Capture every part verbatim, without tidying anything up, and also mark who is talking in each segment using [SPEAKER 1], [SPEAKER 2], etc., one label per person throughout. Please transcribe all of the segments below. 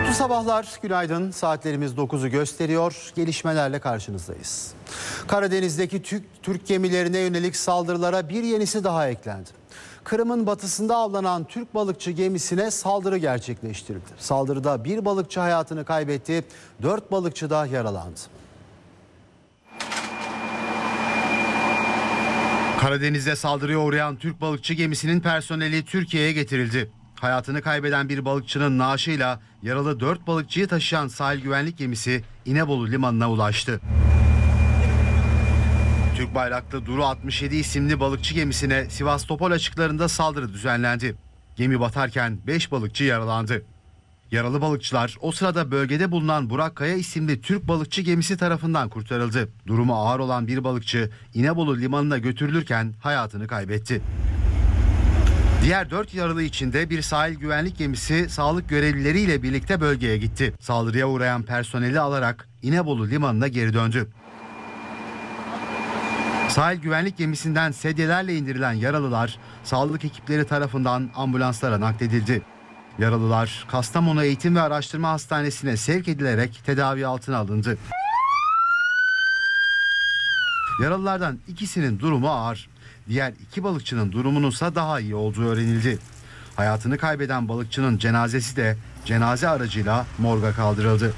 [SPEAKER 1] Mutlu sabahlar, günaydın. Saatlerimiz dokuzu gösteriyor. Gelişmelerle karşınızdayız. Karadeniz'deki Türk, Türk gemilerine yönelik saldırılara bir yenisi daha eklendi. Kırım'ın batısında avlanan Türk balıkçı gemisine saldırı gerçekleştirildi. Saldırıda bir balıkçı hayatını kaybetti, dört balıkçı da yaralandı. Karadeniz'de saldırıya uğrayan Türk balıkçı gemisinin personeli Türkiye'ye getirildi. Hayatını kaybeden bir balıkçının naaşıyla yaralı dört balıkçıyı taşıyan sahil güvenlik gemisi İnebolu limanına ulaştı. Türk bayraklı Duru altmış yedi isimli balıkçı gemisine Sivastopol açıklarında saldırı düzenlendi. Gemi batarken beş balıkçı yaralandı. Yaralı balıkçılar o sırada bölgede bulunan Burak Kaya isimli Türk balıkçı gemisi tarafından kurtarıldı. Durumu ağır olan bir balıkçı İnebolu limanına götürülürken hayatını kaybetti. Diğer dört yaralı içinde bir sahil güvenlik gemisi sağlık görevlileriyle birlikte bölgeye gitti. Saldırıya uğrayan personeli alarak İnebolu limanına geri döndü. Sahil güvenlik gemisinden sedyelerle indirilen yaralılar sağlık ekipleri tarafından ambulanslara nakledildi. Yaralılar Kastamonu Eğitim ve Araştırma Hastanesi'ne sevk edilerek tedavi altına alındı. Yaralılardan ikisinin durumu ağır. Diğer iki balıkçının durumununsa daha iyi olduğu öğrenildi. Hayatını kaybeden balıkçının cenazesi de cenaze aracıyla morga kaldırıldı.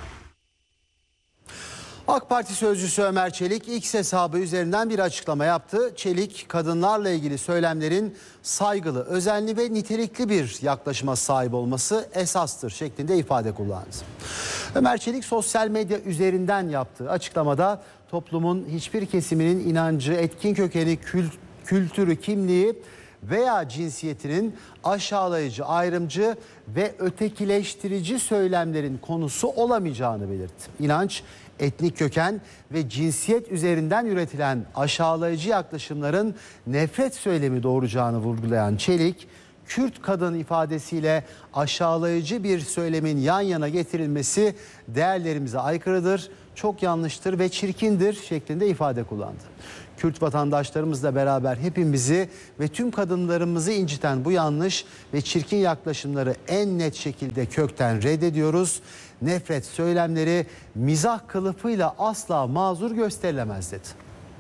[SPEAKER 1] AK Parti sözcüsü Ömer Çelik X hesabı üzerinden bir açıklama yaptı. Çelik, kadınlarla ilgili söylemlerin saygılı, özenli ve nitelikli bir yaklaşıma sahip olması esastır şeklinde ifade kullandı. Ömer Çelik sosyal medya üzerinden yaptığı açıklamada toplumun hiçbir kesiminin inancı, etkin kökeni, kült, kültürü, kimliği veya cinsiyetinin aşağılayıcı, ayrımcı ve ötekileştirici söylemlerin konusu olamayacağını belirtti. İnanç, etnik köken ve cinsiyet üzerinden üretilen aşağılayıcı yaklaşımların nefret söylemi doğuracağını vurgulayan Çelik, Kürt kadın ifadesiyle aşağılayıcı bir söylemin yan yana getirilmesi değerlerimize aykırıdır, çok yanlıştır ve çirkindir şeklinde ifade kullandı. Kürt vatandaşlarımızla beraber hepimizi ve tüm kadınlarımızı inciten bu yanlış ve çirkin yaklaşımları en net şekilde kökten reddediyoruz. Nefret söylemleri mizah kılıfıyla asla mazur gösterilemez dedi.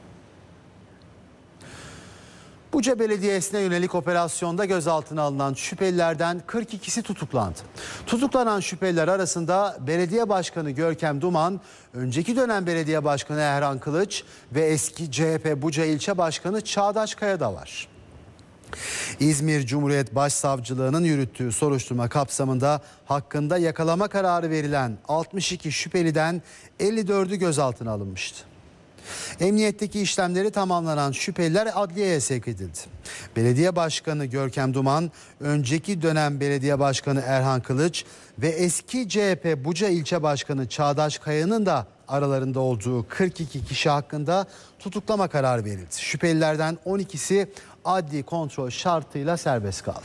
[SPEAKER 1] Buca Belediyesi'ne yönelik operasyonda gözaltına alınan şüphelilerden kırk ikisi tutuklandı. Tutuklanan şüpheliler arasında Belediye Başkanı Görkem Duman, önceki dönem Belediye Başkanı Erhan Kılıç ve eski C H P Buca İlçe Başkanı Çağdaş Kaya da var. İzmir Cumhuriyet Başsavcılığı'nın yürüttüğü soruşturma kapsamında hakkında yakalama kararı verilen altmış iki şüpheliden elli dördü gözaltına alınmıştı. Emniyetteki işlemleri tamamlanan şüpheliler adliyeye sevk edildi. Belediye Başkanı Görkem Duman, önceki dönem Belediye Başkanı Erhan Kılıç ve eski C H P Buca İlçe Başkanı Çağdaş Kaya'nın da aralarında olduğu kırk iki kişi hakkında tutuklama kararı verildi. Şüphelilerden on ikisi adli kontrol şartıyla serbest kaldı.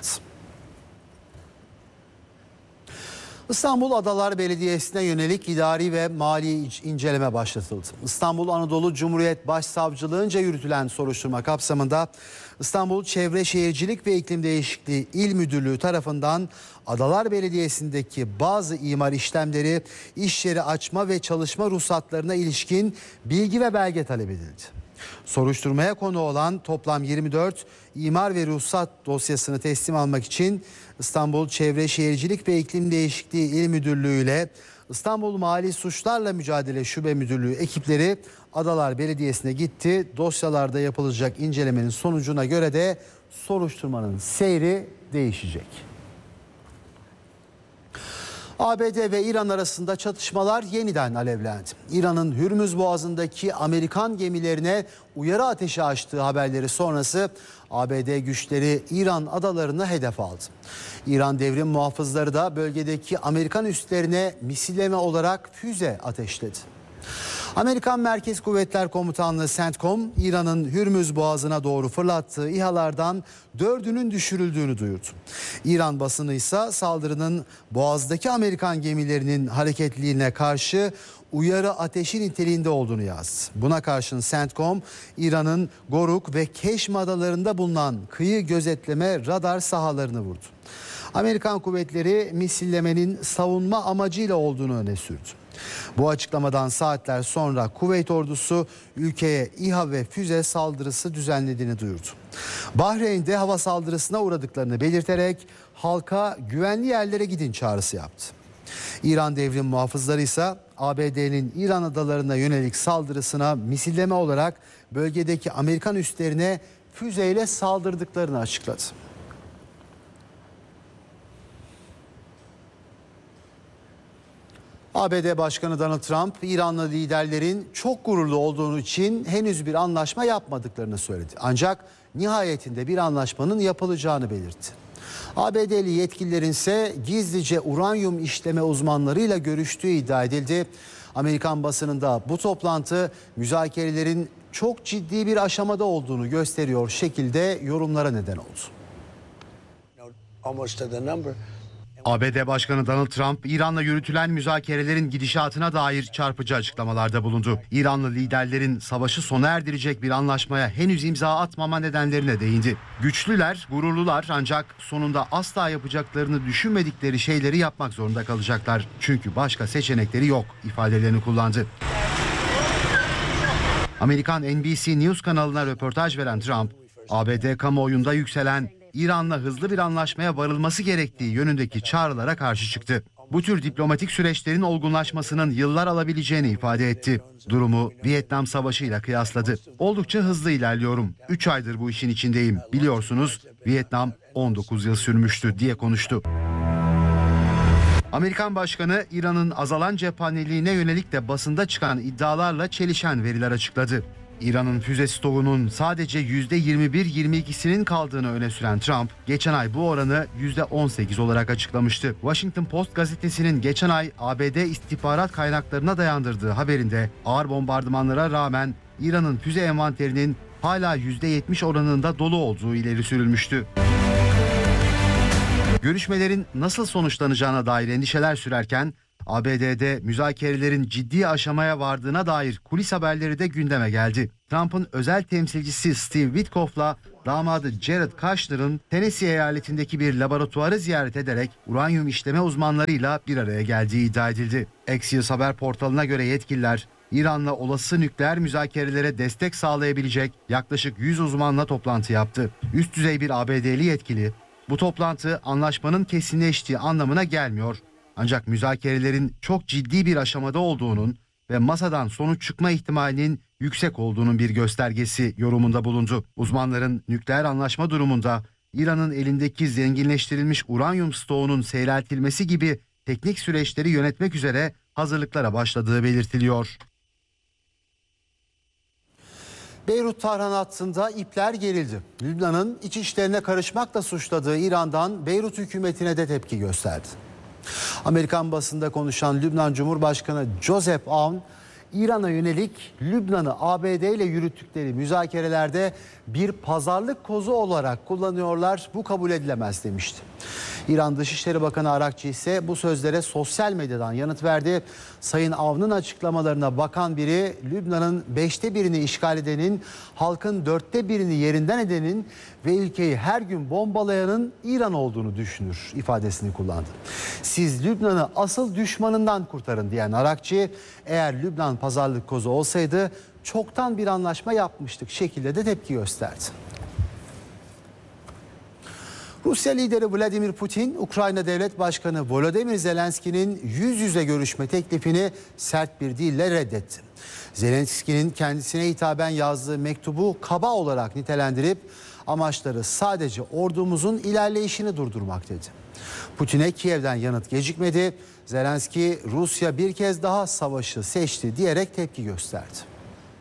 [SPEAKER 1] İstanbul Adalar Belediyesi'ne yönelik idari ve mali inceleme başlatıldı. İstanbul Anadolu Cumhuriyet Başsavcılığınca yürütülen soruşturma kapsamında İstanbul Çevre Şehircilik ve İklim Değişikliği İl Müdürlüğü tarafından Adalar Belediyesi'ndeki bazı imar işlemleri, iş yeri açma ve çalışma ruhsatlarına ilişkin bilgi ve belge talep edildi. Soruşturmaya konu olan toplam yirmi dört imar ve ruhsat dosyasını teslim almak için İstanbul Çevre Şehircilik ve İklim Değişikliği İl Müdürlüğü ile İstanbul Mali Suçlarla Mücadele Şube Müdürlüğü ekipleri Adalar Belediyesi'ne gitti. Dosyalarda yapılacak incelemenin sonucuna göre de soruşturmanın seyri değişecek. A B D ve İran arasında çatışmalar yeniden alevlendi. İran'ın Hürmüz Boğazı'ndaki Amerikan gemilerine uyarı ateşi açtığı haberleri sonrası A B D güçleri İran adalarını hedef aldı. İran devrim muhafızları da bölgedeki Amerikan üslerine misilleme olarak füze ateşledi. Amerikan Merkez Kuvvetler Komutanlığı CENTCOM, İran'ın Hürmüz Boğazı'na doğru fırlattığı İHA'lardan dördünün düşürüldüğünü duyurdu. İran basını ise saldırının Boğaz'daki Amerikan gemilerinin hareketliliğine karşı uyarı ateşi niteliğinde olduğunu yazdı. Buna karşın CENTCOM, İran'ın Goruk ve Keşm adalarında bulunan kıyı gözetleme radar sahalarını vurdu. Amerikan kuvvetleri misillemenin savunma amacıyla olduğunu öne sürdü. Bu açıklamadan saatler sonra Kuveyt ordusu ülkeye İHA ve füze saldırısı düzenlediğini duyurdu. Bahreyn'de hava saldırısına uğradıklarını belirterek halka güvenli yerlere gidin çağrısı yaptı. İran devrim muhafızları ise A B D'nin İran adalarına yönelik saldırısına misilleme olarak bölgedeki Amerikan üslerine füzeyle saldırdıklarını açıkladı. A B D Başkanı Donald Trump, İranlı liderlerin çok gururlu olduğunu için henüz bir anlaşma yapmadıklarını söyledi. Ancak nihayetinde bir anlaşmanın yapılacağını belirtti. A B D'li yetkililerin ise gizlice uranyum işleme uzmanlarıyla görüştüğü iddia edildi. Amerikan basınında bu toplantı müzakerelerin çok ciddi bir aşamada olduğunu gösteriyor şekilde yorumlara neden oldu. A B D Başkanı Donald Trump, İran'la yürütülen müzakerelerin gidişatına dair çarpıcı açıklamalarda bulundu. İranlı liderlerin savaşı sona erdirecek bir anlaşmaya henüz imza atmama nedenlerine değindi. Güçlüler, gururlular ancak sonunda asla yapacaklarını düşünmedikleri şeyleri yapmak zorunda kalacaklar. Çünkü başka seçenekleri yok ifadelerini kullandı. Amerikan N B C News kanalına röportaj veren Trump, A B D kamuoyunda yükselen İran'la hızlı bir anlaşmaya varılması gerektiği yönündeki çağrılara karşı çıktı. Bu tür diplomatik süreçlerin olgunlaşmasının yıllar alabileceğini ifade etti. Durumu Vietnam Savaşı ile kıyasladı. Oldukça hızlı ilerliyorum. üç aydır bu işin içindeyim. Biliyorsunuz Vietnam on dokuz yıl sürmüştü diye konuştu. Amerikan Başkanı İran'ın azalan cephaneliğine yönelik de basında çıkan iddialarla çelişen veriler açıkladı. İran'ın füze stoğunun sadece yüzde yirmi bir yirmi ikisinin kaldığını öne süren Trump, geçen ay bu oranı yüzde on sekiz olarak açıklamıştı. Washington Post gazetesinin geçen ay A B D istihbarat kaynaklarına dayandırdığı haberinde ağır bombardımanlara rağmen İran'ın füze envanterinin hala yüzde yetmiş oranında dolu olduğu ileri sürülmüştü. Görüşmelerin nasıl sonuçlanacağına dair endişeler sürerken A B D'de müzakerelerin ciddi aşamaya vardığına dair kulis haberleri de gündeme geldi. Trump'ın özel temsilcisi Steve Witkoff'la damadı Jared Kushner'ın Tennessee eyaletindeki bir laboratuvarı ziyaret ederek uranyum işleme uzmanlarıyla bir araya geldiği iddia edildi. Axios haber portalına göre yetkililer İran'la olası nükleer müzakerelere destek sağlayabilecek yaklaşık yüz uzmanla toplantı yaptı. Üst düzey bir A B D'li yetkili, bu toplantı anlaşmanın kesinleştiği anlamına gelmiyor. Ancak müzakerelerin çok ciddi bir aşamada olduğunun ve masadan sonuç çıkma ihtimalinin yüksek olduğunun bir göstergesi yorumunda bulundu. Uzmanların nükleer anlaşma durumunda İran'ın elindeki zenginleştirilmiş uranyum stoğunun seyreltilmesi gibi teknik süreçleri yönetmek üzere hazırlıklara başladığı belirtiliyor. Beyrut-Tahran hattında ipler gerildi. Lübnan'ın iç işlerine karışmakla suçladığı İran'dan Beyrut hükümetine de tepki gösterdi. Amerikan basında konuşan Lübnan Cumhurbaşkanı Joseph Aoun, İran'a yönelik Lübnan'ı A B D ile yürüttükleri müzakerelerde bir pazarlık kozu olarak kullanıyorlar, bu kabul edilemez demişti. İran Dışişleri Bakanı Arakçı ise bu sözlere sosyal medyadan yanıt verdi. Sayın Aoun'un açıklamalarına bakan biri, Lübnan'ın beşte birini işgal edenin, halkın dörtte birini yerinden edenin ve ülkeyi her gün bombalayanın İran olduğunu düşünür ifadesini kullandı. Siz Lübnan'ı asıl düşmanından kurtarın diyen Arakçı, eğer Lübnan pazarlık kozu olsaydı çoktan bir anlaşma yapmıştık şekilde de tepki gösterdi. Rusya lideri Vladimir Putin, Ukrayna Devlet Başkanı Volodymyr Zelenski'nin yüz yüze görüşme teklifini sert bir dille reddetti. Zelenski'nin kendisine hitaben yazdığı mektubu kaba olarak nitelendirip amaçları sadece ordumuzun ilerleyişini durdurmak dedi. Putin'e Kiev'den yanıt gecikmedi. Zelenski, Rusya bir kez daha savaşı seçti diyerek tepki gösterdi.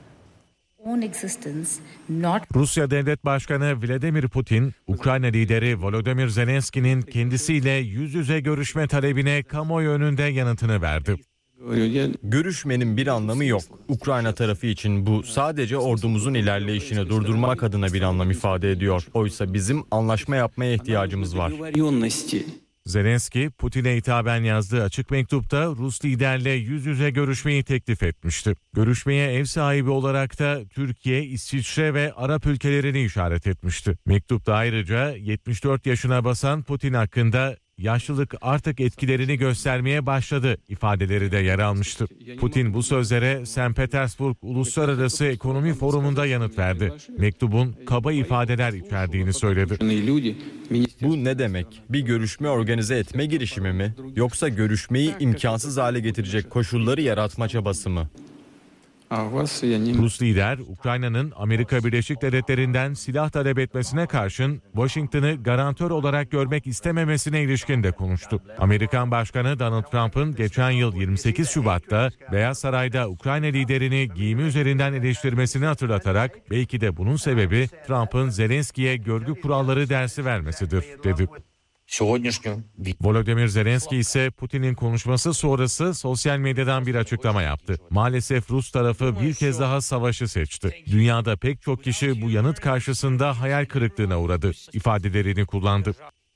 [SPEAKER 2] Rusya Devlet Başkanı Vladimir Putin, Ukrayna lideri Volodymyr Zelenski'nin kendisiyle yüz yüze görüşme talebine kamuoyu önünde yanıtını verdi.
[SPEAKER 3] Görüşmenin bir anlamı yok. Ukrayna tarafı için bu sadece ordumuzun ilerleyişini durdurmak adına bir anlam ifade ediyor. Oysa bizim anlaşma yapmaya ihtiyacımız var.
[SPEAKER 2] Zelenski, Putin'e hitaben yazdığı açık mektupta Rus liderle yüz yüze görüşmeyi teklif etmişti. Görüşmeye ev sahibi olarak da Türkiye, İsviçre ve Arap ülkelerini işaret etmişti. Mektupta ayrıca yetmiş dört yaşına basan Putin hakkında yaşlılık artık etkilerini göstermeye başladı ifadeleri de yer almıştı. Putin bu sözlere Sankt Petersburg Uluslararası Ekonomi Forumu'nda yanıt verdi. Mektubun kaba ifadeler içerdiğini söyledi.
[SPEAKER 3] Bu ne demek? Bir görüşme organize etme girişimi mi? Yoksa görüşmeyi imkansız hale getirecek koşulları yaratma çabası mı?
[SPEAKER 2] Rus lider, Ukrayna'nın Amerika Birleşik Devletleri'nden silah talep etmesine karşın Washington'ı garantör olarak görmek istememesine ilişkin de konuştu. Amerikan Başkanı Donald Trump'ın geçen yıl yirmi sekiz Şubat'ta Beyaz Saray'da Ukrayna liderini giyimi üzerinden eleştirmesini hatırlatarak belki de bunun sebebi Trump'ın Zelenski'ye görgü kuralları dersi vermesidir, dedi. Volodymyr Zelenski ise Putin'in konuşması sonrası sosyal medyadan bir açıklama yaptı. Maalesef Rus tarafı bir kez daha savaşı seçti. Dünyada pek çok kişi bu yanıt karşısında hayal kırıklığına uğradı ifadelerini kullandı.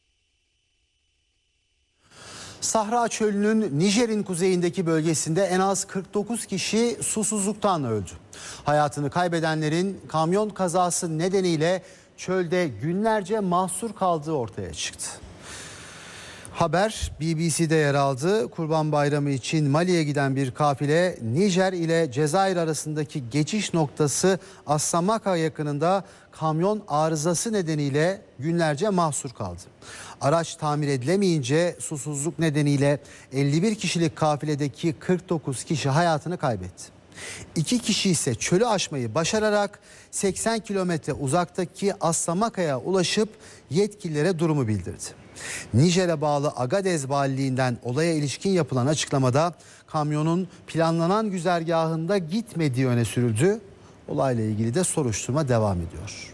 [SPEAKER 1] Sahra Çölü'nün Nijer'in kuzeyindeki bölgesinde en az kırk dokuz kişi susuzluktan öldü. Hayatını kaybedenlerin kamyon kazası nedeniyle çölde günlerce mahsur kaldığı ortaya çıktı. Haber B B C'de yer aldı. Kurban Bayramı için Mali'ye giden bir kafile Nijer ile Cezayir arasındaki geçiş noktası Assamaka yakınında kamyon arızası nedeniyle günlerce mahsur kaldı. Araç tamir edilemeyince susuzluk nedeniyle elli bir kişilik kafiledeki kırk dokuz kişi hayatını kaybetti. İki kişi ise çölü aşmayı başararak seksen kilometre uzaktaki Assamaka'ya ulaşıp yetkililere durumu bildirdi. Nijer'e bağlı Agadez Valiliğinden olaya ilişkin yapılan açıklamada kamyonun planlanan güzergahında gitmediği öne sürüldü. Olayla ilgili de soruşturma devam ediyor.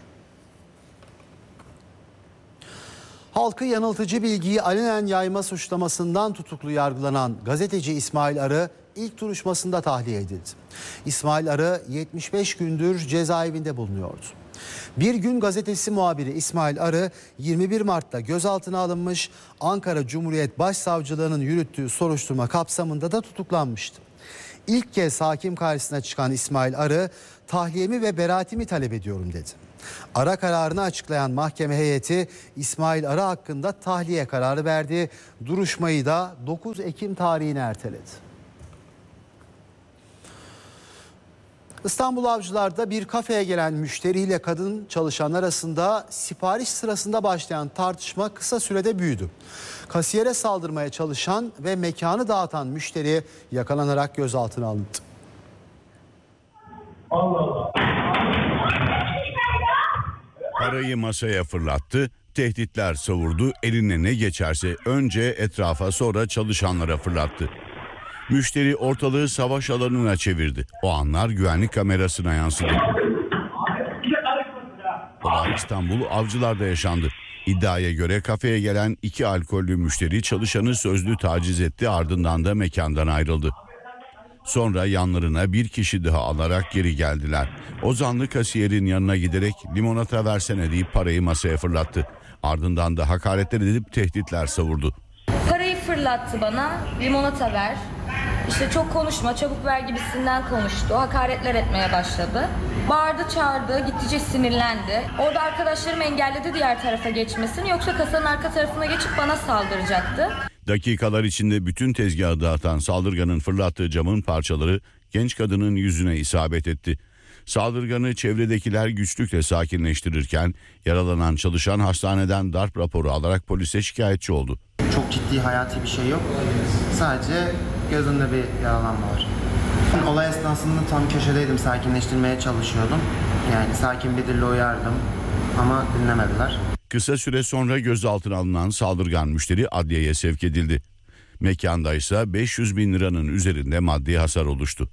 [SPEAKER 1] Halkı yanıltıcı bilgiyi alenen yayma suçlamasından tutuklu yargılanan gazeteci İsmail Arı ilk duruşmasında tahliye edildi. İsmail Arı yetmiş beş gündür cezaevinde bulunuyordu. Bir Gün gazetesi muhabiri İsmail Arı yirmi bir Mart'ta gözaltına alınmış, Ankara Cumhuriyet Başsavcılığı'nın yürüttüğü soruşturma kapsamında da tutuklanmıştı. İlk kez hakim karşısına çıkan İsmail Arı, tahliyemi ve beraatimi talep ediyorum dedi. Ara kararını açıklayan mahkeme heyeti İsmail Arı hakkında tahliye kararı verdi. Duruşmayı da dokuz Ekim tarihine erteledi. İstanbul Avcılar'da bir kafeye gelen müşteriyle kadın çalışan arasında sipariş sırasında başlayan tartışma kısa sürede büyüdü. Kasiyere saldırmaya çalışan ve mekanı dağıtan müşteri yakalanarak gözaltına alındı.
[SPEAKER 4] Allah Allah.
[SPEAKER 5] Parayı masaya fırlattı, tehditler savurdu, eline ne geçerse önce etrafa sonra çalışanlara fırlattı. Müşteri ortalığı savaş alanına çevirdi. O anlar güvenlik kamerasına yansıdı. Olay İstanbul Avcılar'da yaşandı. İddiaya göre kafeye gelen iki alkollü müşteri çalışanı sözlü taciz etti, ardından da mekandan ayrıldı. Sonra yanlarına bir kişi daha alarak geri geldiler. O zanlı kasiyerin yanına giderek limonata versene deyip parayı masaya fırlattı. Ardından da hakaretler edip tehditler savurdu.
[SPEAKER 6] Parayı fırlattı bana, limonata ver, işte çok konuşma, çabuk ver gibisinden konuştu. Hakaretler etmeye başladı. Bağırdı, çağırdı, gittikçe sinirlendi. Orada arkadaşlarım engelledi diğer tarafa geçmesini, yoksa kasanın arka tarafına geçip bana saldıracaktı.
[SPEAKER 5] Dakikalar içinde bütün tezgahı dağıtan saldırganın fırlattığı camın parçaları genç kadının yüzüne isabet etti. Saldırganı çevredekiler güçlükle sakinleştirirken yaralanan çalışan hastaneden darp raporu alarak polise şikayetçi oldu.
[SPEAKER 7] Çok ciddi hayati bir şey yok. Sadece gözünde bir yaralanma var. Olay esnasında tam köşedeydim, sakinleştirmeye çalışıyordum. Yani sakin bir dille uyardım ama dinlemediler.
[SPEAKER 5] Kısa süre sonra gözaltına alınan saldırgan müşteri adliyeye sevk edildi. Mekanda ise beş yüz bin liranın üzerinde maddi hasar oluştu.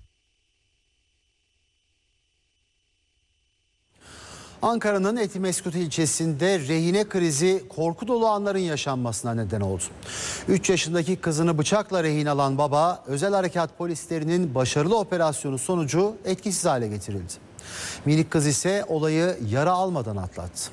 [SPEAKER 1] Ankara'nın Etimeskut ilçesinde rehine krizi korku dolu anların yaşanmasına neden oldu. üç yaşındaki kızını bıçakla rehin alan baba, özel harekat polislerinin başarılı operasyonu sonucu etkisiz hale getirildi. Minik kız ise olayı yara almadan atlattı.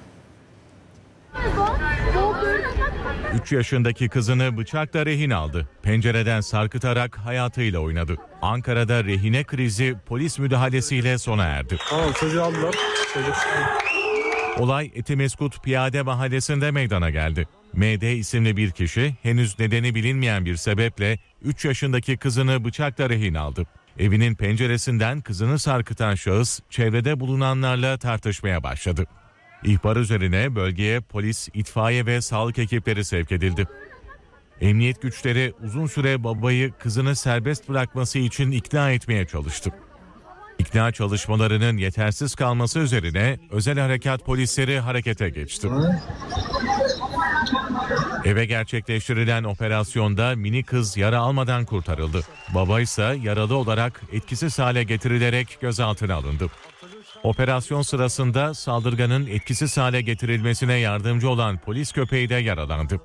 [SPEAKER 2] üç yaşındaki kızını bıçakla rehin aldı. Pencereden sarkıtarak hayatıyla oynadı. Ankara'da rehine krizi polis müdahalesiyle sona erdi.
[SPEAKER 4] Tamam, çocuğu aldılar. Çocuk.
[SPEAKER 2] Olay Etimeskut Piyade Mahallesi'nde meydana geldi. M D isimli bir kişi henüz nedeni bilinmeyen bir sebeple üç yaşındaki kızını bıçakla rehin aldı. Evinin penceresinden kızını sarkıtan şahıs çevrede bulunanlarla tartışmaya başladı. İhbar üzerine bölgeye polis, itfaiye ve sağlık ekipleri sevk edildi. Emniyet güçleri uzun süre babayı kızını serbest bırakması için ikna etmeye çalıştı. İkna çalışmalarının yetersiz kalması üzerine özel harekat polisleri harekete geçti. Eve gerçekleştirilen operasyonda mini kız yara almadan kurtarıldı. Baba ise yaralı olarak etkisiz hale getirilerek gözaltına alındı. Operasyon sırasında saldırganın etkisiz hale getirilmesine yardımcı olan polis köpeği de yaralandı.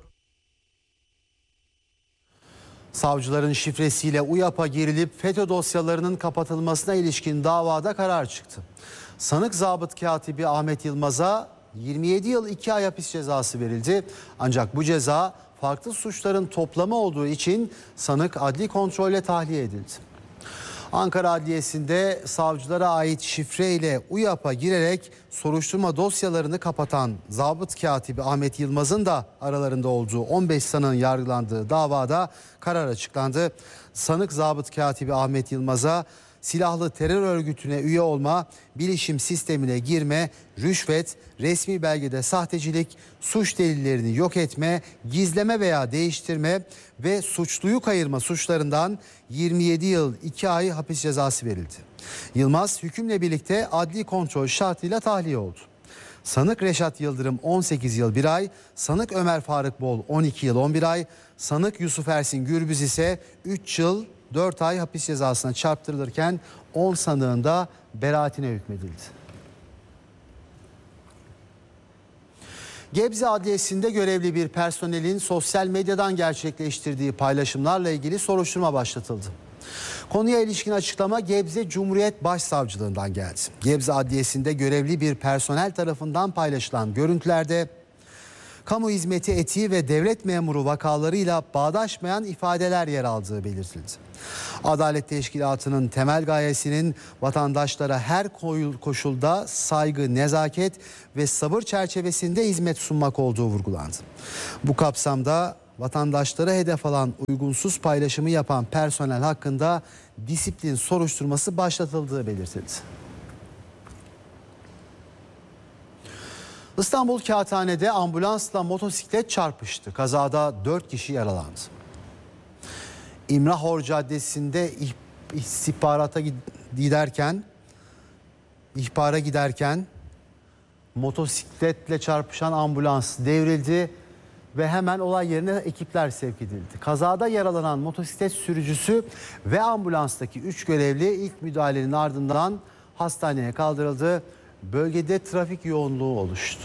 [SPEAKER 1] Savcıların şifresiyle UYAP'a girilip FETÖ dosyalarının kapatılmasına ilişkin davada karar çıktı. Sanık zabıt katibi Ahmet Yılmaz'a yirmi yedi yıl iki ay hapis cezası verildi. Ancak bu ceza farklı suçların toplamı olduğu için sanık adli kontrolle tahliye edildi. Ankara Adliyesi'nde savcılara ait şifreyle UYAP'a girerek soruşturma dosyalarını kapatan zabıt katibi Ahmet Yılmaz'ın da aralarında olduğu on beş sanığın yargılandığı davada karar açıklandı. Sanık zabıt katibi Ahmet Yılmaz'a silahlı terör örgütüne üye olma, bilişim sistemine girme, rüşvet, resmi belgede sahtecilik, suç delillerini yok etme, gizleme veya değiştirme ve suçluyu kayırma suçlarından yirmi yedi yıl iki ay hapis cezası verildi. Yılmaz hükümle birlikte adli kontrol şartıyla tahliye oldu. Sanık Reşat Yıldırım on sekiz yıl bir ay, sanık Ömer Faruk Bol on iki yıl on bir ay, sanık Yusuf Ersin Gürbüz ise üç yıl dört ay hapis cezasına çarptırılırken on sanığın da beraatine hükmedildi. Gebze Adliyesi'nde görevli bir personelin sosyal medyadan gerçekleştirdiği paylaşımlarla ilgili soruşturma başlatıldı. Konuya ilişkin açıklama Gebze Cumhuriyet Başsavcılığından geldi. Gebze Adliyesi'nde görevli bir personel tarafından paylaşılan görüntülerde kamu hizmeti etiği ve devlet memuru vakalarıyla bağdaşmayan ifadeler yer aldığı belirtildi. Adalet Teşkilatı'nın temel gayesinin vatandaşlara her koşulda saygı, nezaket ve sabır çerçevesinde hizmet sunmak olduğu vurgulandı. Bu kapsamda vatandaşlara hedef alan uygunsuz paylaşımı yapan personel hakkında disiplin soruşturması başlatıldığı belirtildi. İstanbul Kağıthane'de ambulansla motosiklet çarpıştı. Kazada dört kişi yaralandı. İmrahor Caddesi'nde istihbarata giderken, ihbara giderken motosikletle çarpışan ambulans devrildi ve hemen olay yerine ekipler sevk edildi. Kazada yaralanan motosiklet sürücüsü ve ambulanstaki üç görevli ilk müdahalenin ardından hastaneye kaldırıldı. Bölgede trafik yoğunluğu oluştu.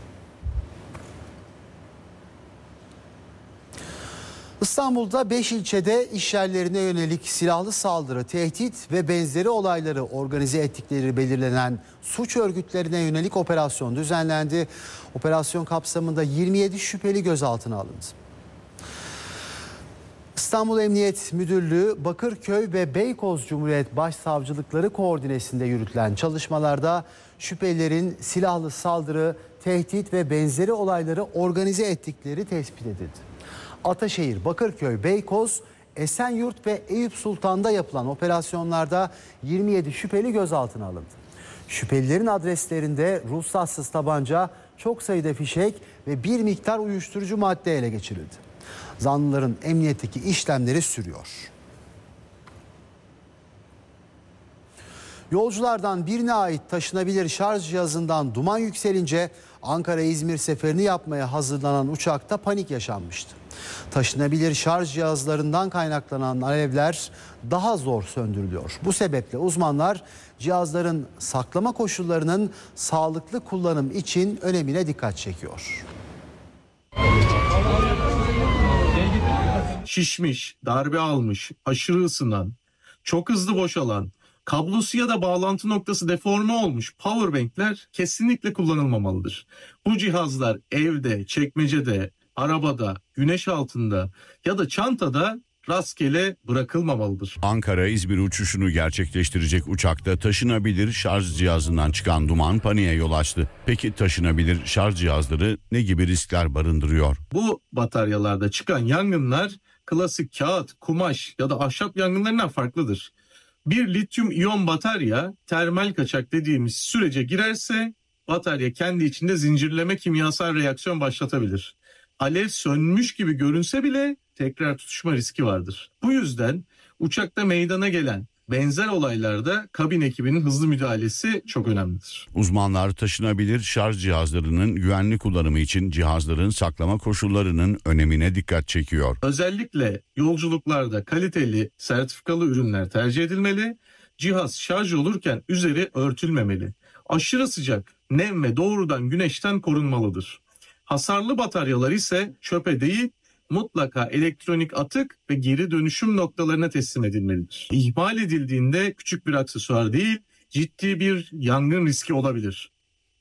[SPEAKER 1] İstanbul'da beş ilçede işyerlerine yönelik silahlı saldırı, tehdit ve benzeri olayları organize ettikleri belirlenen suç örgütlerine yönelik operasyon düzenlendi. Operasyon kapsamında yirmi yedi şüpheli gözaltına alındı. İstanbul Emniyet Müdürlüğü, Bakırköy ve Beykoz Cumhuriyet Başsavcılıkları koordinesinde yürütülen çalışmalarda şüphelilerin silahlı saldırı, tehdit ve benzeri olayları organize ettikleri tespit edildi. Ataşehir, Bakırköy, Beykoz, Esenyurt ve Eyüp Sultan'da yapılan operasyonlarda yirmi yedi şüpheli gözaltına alındı. Şüphelilerin adreslerinde ruhsatsız tabanca, çok sayıda fişek ve bir miktar uyuşturucu madde ele geçirildi. Zanlıların emniyetteki işlemleri sürüyor. Yolculardan birine ait taşınabilir şarj cihazından duman yükselince Ankara-İzmir seferini yapmaya hazırlanan uçakta panik yaşanmıştı. Taşınabilir şarj cihazlarından kaynaklanan alevler daha zor söndürülüyor. Bu sebeple uzmanlar cihazların saklama koşullarının sağlıklı kullanım için önemine dikkat çekiyor.
[SPEAKER 4] Şişmiş, darbe almış, aşırı ısınan, çok hızlı boşalan, kablosu ya da bağlantı noktası deforme olmuş powerbankler kesinlikle kullanılmamalıdır. Bu cihazlar evde, çekmecede, arabada, güneş altında ya da çantada rastgele bırakılmamalıdır.
[SPEAKER 5] Ankara-İzmir uçuşunu gerçekleştirecek uçakta taşınabilir şarj cihazından çıkan duman paniğe yol açtı. Peki taşınabilir şarj cihazları ne gibi riskler barındırıyor?
[SPEAKER 4] Bu bataryalarda çıkan yangınlar klasik kağıt, kumaş ya da ahşap yangınlarından farklıdır. Bir lityum iyon batarya termal kaçak dediğimiz sürece girerse batarya kendi içinde zincirleme kimyasal reaksiyon başlatabilir. Alev sönmüş gibi görünse bile tekrar tutuşma riski vardır. Bu yüzden uçakta meydana gelen benzer olaylarda kabin ekibinin hızlı müdahalesi çok önemlidir.
[SPEAKER 5] Uzmanlar taşınabilir şarj cihazlarının güvenli kullanımı için cihazların saklama koşullarının önemine dikkat çekiyor.
[SPEAKER 4] Özellikle yolculuklarda kaliteli, sertifikalı ürünler tercih edilmeli. Cihaz şarj olurken üzeri örtülmemeli. Aşırı sıcak, nem ve doğrudan güneşten korunmalıdır. Hasarlı bataryalar ise çöpe değil, mutlaka elektronik atık ve geri dönüşüm noktalarına teslim edilmelidir. İhmal edildiğinde küçük bir aksesuar değil, ciddi bir yangın riski olabilir.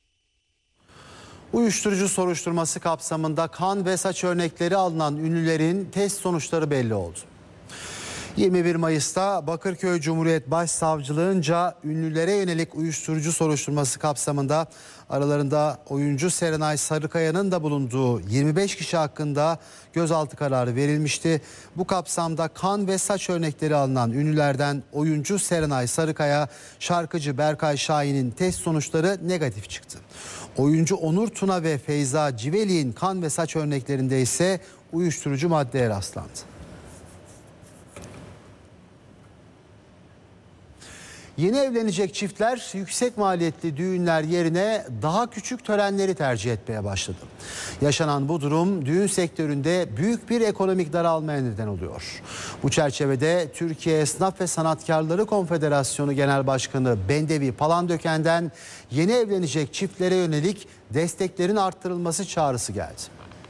[SPEAKER 1] Uyuşturucu soruşturması kapsamında kan ve saç örnekleri alınan ünlülerin test sonuçları belli oldu. yirmi bir Mayıs'ta Bakırköy Cumhuriyet Başsavcılığınca ünlülere yönelik uyuşturucu soruşturması kapsamında aralarında oyuncu Serenay Sarıkaya'nın da bulunduğu yirmi beş kişi hakkında gözaltı kararı verilmişti. Bu kapsamda kan ve saç örnekleri alınan ünlülerden oyuncu Serenay Sarıkaya, şarkıcı Berkay Şahin'in test sonuçları negatif çıktı. Oyuncu Onur Tuna ve Feyza Civelik'in kan ve saç örneklerinde ise uyuşturucu maddeye rastlandı. Yeni evlenecek çiftler yüksek maliyetli düğünler yerine daha küçük törenleri tercih etmeye başladı. Yaşanan bu durum düğün sektöründe büyük bir ekonomik daralmaya neden oluyor. Bu çerçevede Türkiye Esnaf ve Sanatkarları Konfederasyonu Genel Başkanı Bendevi Palandöken'den yeni evlenecek çiftlere yönelik desteklerin arttırılması çağrısı geldi.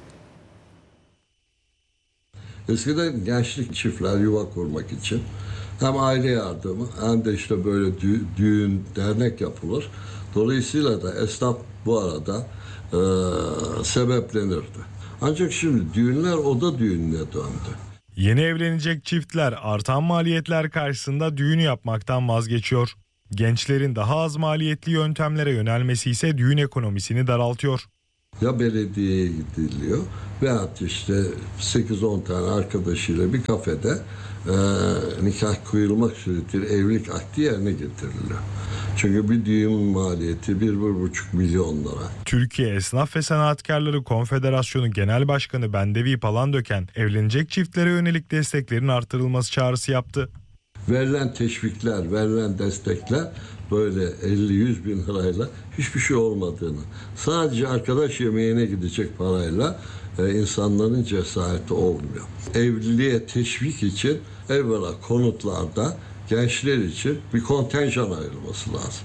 [SPEAKER 8] Eskiden gençlik çiftler yuva kurmak için hem aile yardımı hem de işte böyle dü- düğün, dernek yapılır. Dolayısıyla da esnaf bu arada e, sebeplenirdi. Ancak şimdi düğünler oda düğününe döndü.
[SPEAKER 9] Yeni evlenecek çiftler artan maliyetler karşısında düğün yapmaktan vazgeçiyor. Gençlerin daha az maliyetli yöntemlere yönelmesi ise düğün ekonomisini daraltıyor.
[SPEAKER 8] Ya belediyeye gidiliyor veyahut işte sekiz on tane arkadaşıyla bir kafede e, nikah kıyılmak suretiyle evlilik akdi yerine getiriliyor. Çünkü bir düğün maliyeti bir, bir buçuk milyon lira.
[SPEAKER 9] Türkiye Esnaf ve Sanatkarları Konfederasyonu Genel Başkanı Bendevi Palandöken evlenecek çiftlere yönelik desteklerin artırılması çağrısı yaptı.
[SPEAKER 8] Verilen teşvikler, verilen destekler böyle elli yüz bin lirayla hiçbir şey olmadığını, sadece arkadaş yemeğine gidecek parayla e, insanların cesareti olmuyor. Evliliğe teşvik için evvela konutlarda gençler için bir kontenjan ayrılması lazım.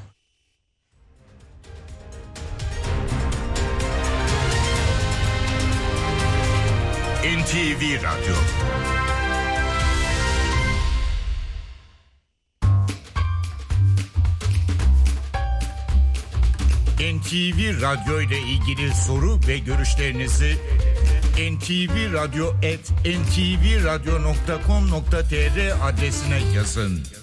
[SPEAKER 10] N T V Radyo. N T V Radyo ile ilgili soru ve görüşlerinizi en ti vi radyo at en ti vi radyo nokta com nokta tr adresine yazın.